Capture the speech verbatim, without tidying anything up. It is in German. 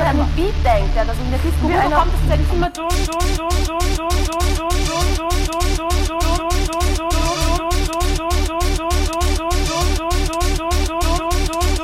an den Beat denkt, ja, dass in der Disco Wie einer... kommt es denn immer dumm, dumm, dumm, dumm, dumm, dumm, dumm, dumm,